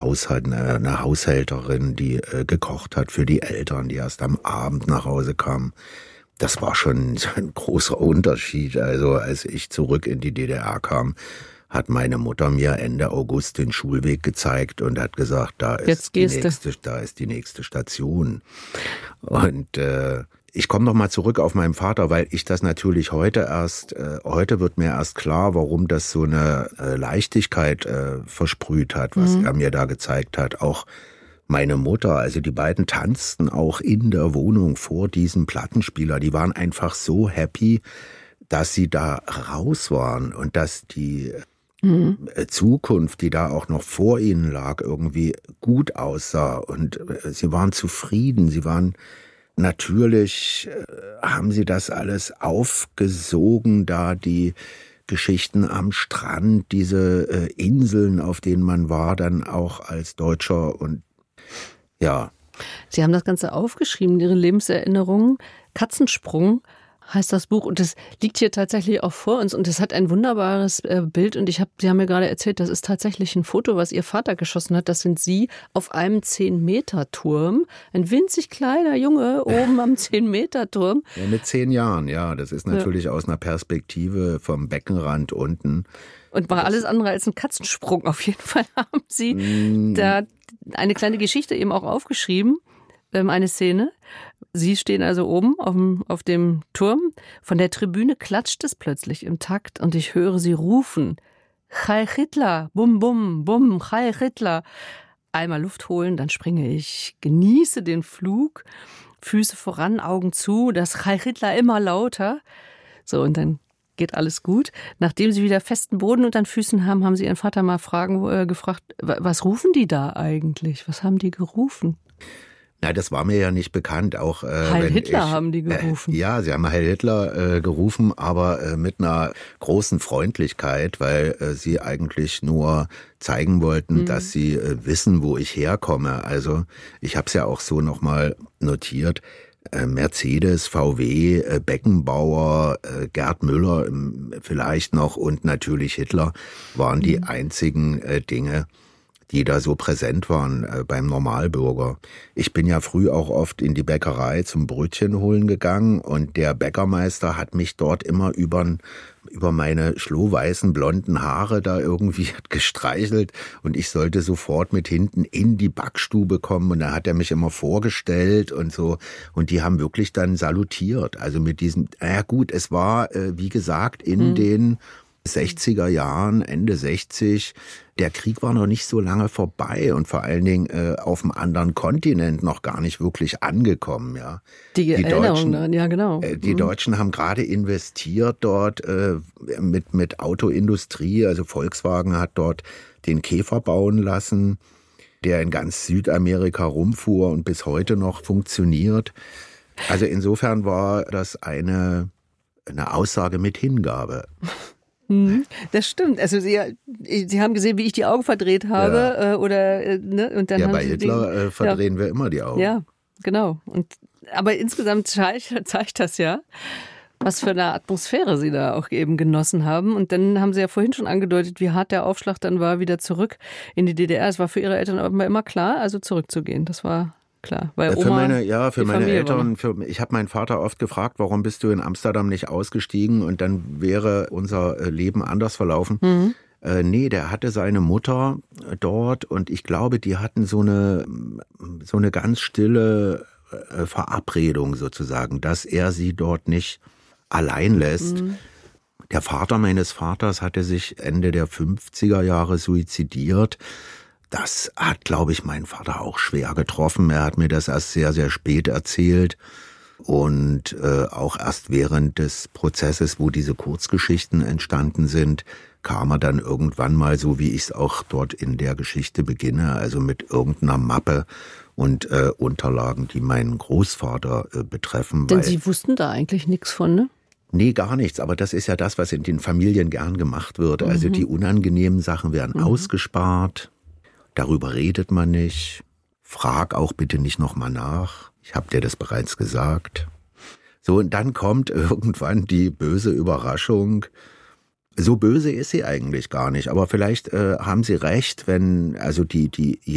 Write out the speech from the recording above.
eine Haushälterin, die gekocht hat für die Eltern, die erst am Abend nach Hause kam. Das war schon ein großer Unterschied. Also als ich zurück in die DDR kam, hat meine Mutter mir Ende August den Schulweg gezeigt und hat gesagt, da ist die nächste Station. Und ich komme noch mal zurück auf meinen Vater, weil ich das natürlich heute wird mir erst klar, warum das so eine Leichtigkeit versprüht hat, was er mir da gezeigt hat. Auch meine Mutter, also die beiden tanzten auch in der Wohnung vor diesem Plattenspieler. Die waren einfach so happy, dass sie da raus waren und dass die Zukunft, die da auch noch vor ihnen lag, irgendwie gut aussah. Und sie waren zufrieden, natürlich haben sie das alles aufgesogen, da die Geschichten am Strand, diese Inseln, auf denen man war, dann auch als Deutscher und ja. Sie haben das Ganze aufgeschrieben, Ihre Lebenserinnerungen. Katzensprung heißt das Buch und das liegt hier tatsächlich auch vor uns und es hat ein wunderbares Bild und Sie haben mir gerade erzählt, das ist tatsächlich ein Foto, was Ihr Vater geschossen hat. Das sind Sie auf einem 10-Meter-Turm, ein winzig kleiner Junge oben am 10-Meter-Turm. Ja, mit 10 Jahren, ja, das ist natürlich aus einer Perspektive vom Beckenrand unten. Und war alles andere als ein Katzensprung. Auf jeden Fall haben Sie da eine kleine Geschichte eben auch aufgeschrieben, eine Szene. Sie stehen also oben auf dem Turm. Von der Tribüne klatscht es plötzlich im Takt und ich höre sie rufen. Heil Hitler, bum, bum, bum, Heil Hitler. Einmal Luft holen, dann springe ich, genieße den Flug, Füße voran, Augen zu, das Heil Hitler immer lauter. So, und dann geht alles gut. Nachdem sie wieder festen Boden unter den Füßen haben, haben sie ihren Vater mal gefragt, was rufen die da eigentlich? Was haben die gerufen? Na, das war mir ja nicht bekannt. Auch Heil Hitler haben die gerufen. Ja, sie haben Heil Hitler gerufen, aber mit einer großen Freundlichkeit, weil sie eigentlich nur zeigen wollten, dass sie wissen, wo ich herkomme. Also ich habe es ja auch so nochmal notiert. Mercedes, VW, Beckenbauer, Gerd Müller vielleicht noch und natürlich Hitler waren die einzigen Dinge, die da so präsent waren beim Normalbürger. Ich bin ja früh auch oft in die Bäckerei zum Brötchen holen gegangen und der Bäckermeister hat mich dort immer über meine schlohweißen blonden Haare da irgendwie gestreichelt und ich sollte sofort mit hinten in die Backstube kommen und da hat er mich immer vorgestellt und so und die haben wirklich dann salutiert. Also mit diesem, gut, es war wie gesagt in den 60er Jahren, Ende 60, der Krieg war noch nicht so lange vorbei und vor allen Dingen auf einem anderen Kontinent noch gar nicht wirklich angekommen. Ja. Die Erinnerung daran, ja genau. Die Deutschen haben gerade investiert dort mit Autoindustrie, also Volkswagen hat dort den Käfer bauen lassen, der in ganz Südamerika rumfuhr und bis heute noch funktioniert. Also insofern war das eine Aussage mit Hingabe. Das stimmt. Also Sie haben gesehen, wie ich die Augen verdreht habe, ne? Und dann ja, haben bei Sie Hitler verdrehen wir immer die Augen. Ja, genau. Aber insgesamt zeigt das ja, was für eine Atmosphäre Sie da auch eben genossen haben. Und dann haben Sie ja vorhin schon angedeutet, wie hart der Aufschlag dann war, wieder zurück in die DDR. Es war für Ihre Eltern aber immer klar, also zurückzugehen. Das war klar. Weil für Oma, meine Eltern, ich habe meinen Vater oft gefragt, warum bist du in Amsterdam nicht ausgestiegen und dann wäre unser Leben anders verlaufen. Nee, der hatte seine Mutter dort und ich glaube, die hatten so eine ganz stille Verabredung sozusagen, dass er sie dort nicht allein lässt. Der Vater meines Vaters hatte sich Ende der 50er Jahre suizidiert. Das hat, glaube ich, meinen Vater auch schwer getroffen. Er hat mir das erst sehr, sehr spät erzählt und auch erst während des Prozesses, wo diese Kurzgeschichten entstanden sind, kam er dann irgendwann mal, so wie ich es auch dort in der Geschichte beginne, also mit irgendeiner Mappe und Unterlagen, die meinen Großvater betreffen. Denn Sie wussten da eigentlich nichts von, ne? Nee, gar nichts. Aber das ist ja das, was in den Familien gern gemacht wird. Also die unangenehmen Sachen werden ausgespart. Darüber redet man nicht. Frag auch bitte nicht nochmal nach. Ich habe dir das bereits gesagt. So, und dann kommt irgendwann die böse Überraschung. So böse ist sie eigentlich gar nicht. Aber vielleicht haben Sie recht, wenn, also die